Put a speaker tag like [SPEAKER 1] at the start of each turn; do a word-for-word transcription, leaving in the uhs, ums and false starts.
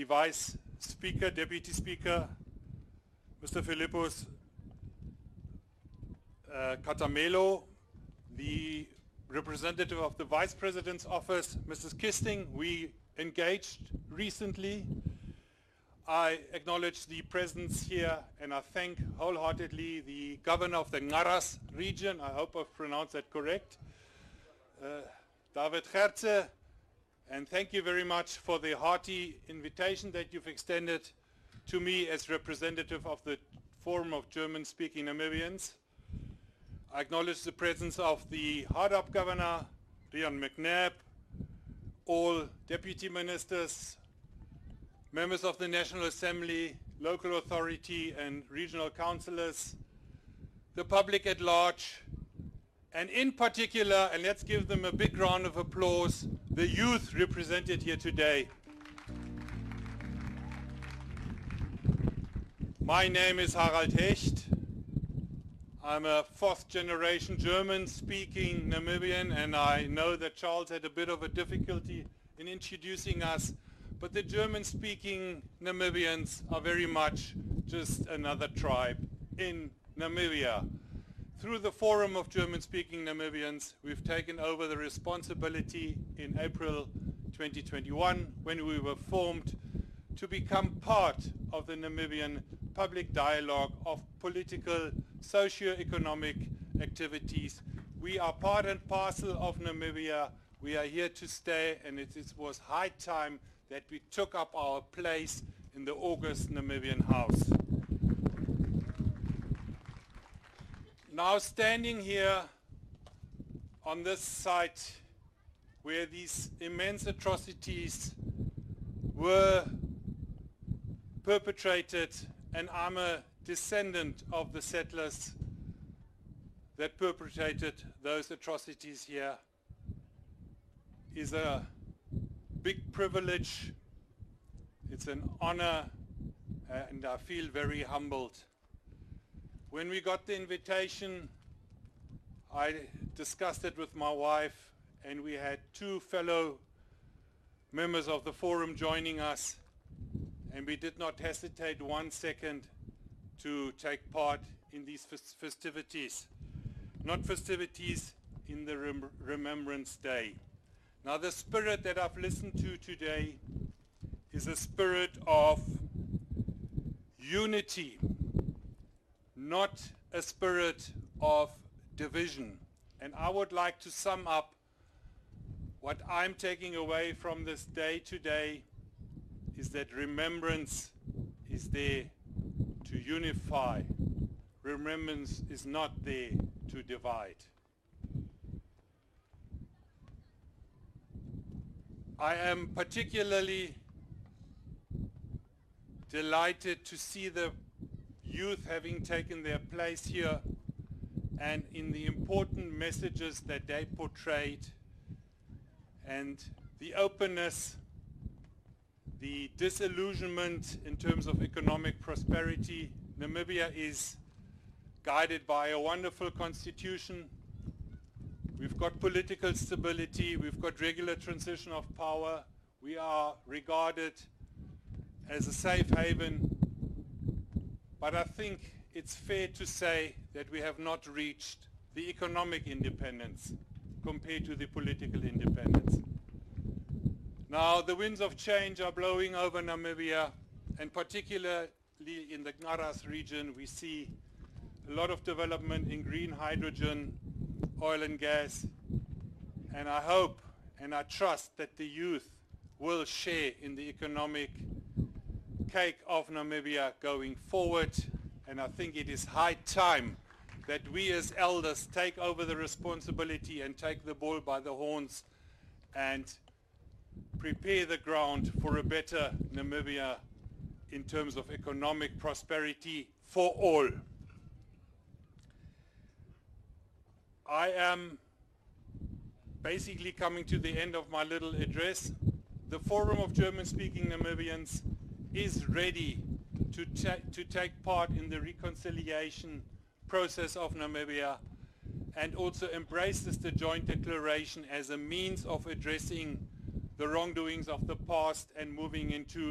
[SPEAKER 1] the Vice Speaker, Deputy Speaker, Mister Philippos uh, Katamelo, the representative of the Vice President's office, Missus Kisting, we engaged recently. I acknowledge the presence here and I thank wholeheartedly the Governor of the Ngaras region, I hope I've pronounced that correct, uh, David Gertze, and thank you very much for the hearty invitation that you've extended to me as representative of the Forum of German-Speaking Namibians. I acknowledge the presence of the hard-up Governor, Riaan McNabb, all Deputy Ministers, members of the National Assembly, local authority and regional councillors, the public at large, and in particular, and let's give them a big round of applause, the youth represented here today. My name is Harald Hecht. I'm a fourth generation German-speaking Namibian, and I know that Charles had a bit of a difficulty in introducing us, but the German-speaking Namibians are very much just another tribe in Namibia. Through the Forum of German-Speaking Namibians, we've taken over the responsibility in April twenty twenty-one when we were formed to become part of the Namibian public dialogue of political, socio-economic activities. We are part and parcel of Namibia. We are here to stay, and it is, was high time that we took up our place in the August Namibian House. Now standing here on this site where these immense atrocities were perpetrated, and I'm a descendant of the settlers that perpetrated those atrocities here, is a big privilege. It's an honor, and I feel very humbled. When we got the invitation, I discussed it with my wife, and we had two fellow members of the forum joining us, and we did not hesitate one second to take part in these festivities. Not festivities in the rem Remembrance Day. Now the spirit that I've listened to today is a spirit of unity, not a spirit of division. And I would like to sum up what I'm taking away from this day today is that remembrance is there to unify. Remembrance is not there to divide. I am particularly delighted to see the youth having taken their place here and in the important messages that they portrayed and the openness, the disillusionment in terms of economic prosperity. Namibia is guided by a wonderful constitution. We've got political stability, we've got regular transition of power, we are regarded as a safe haven, but I think it's fair to say that we have not reached the economic independence compared to the political independence. Now the winds of change are blowing over Namibia, and particularly in the Ngaras region we see a lot of development in green hydrogen, oil and gas, and I hope and I trust that the youth will share in the economic cake of Namibia going forward, and I think it is high time that we as elders take over the responsibility and take the bull by the horns and prepare the ground for a better Namibia in terms of economic prosperity for all. I am basically coming to the end of my little address. The Forum of German-Speaking Namibians is ready to, ta to take part in the reconciliation process of Namibia and also embrace this the joint declaration as a means of addressing the wrongdoings of the past and moving into